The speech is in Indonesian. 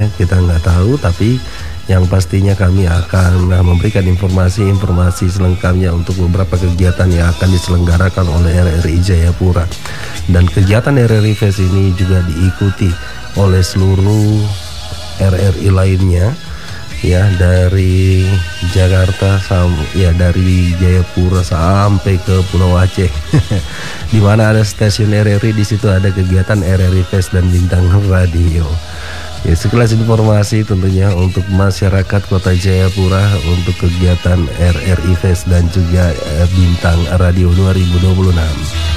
ya, kita nggak tahu, tapi yang pastinya kami akan memberikan informasi selengkapnya untuk beberapa kegiatan yang akan diselenggarakan oleh RRI Jayapura. Dan kegiatan RRI Fest ini juga diikuti oleh seluruh RRI lainnya, ya, dari Jakarta dari Jayapura sampai ke Pulau Aceh. Di mana ada stasiun RRI, di situ ada kegiatan RRI Fest dan Bintang Radio. Ya, sekilas informasi tentunya untuk masyarakat Kota Jayapura untuk kegiatan RRI Fest dan juga Bintang Radio 2026.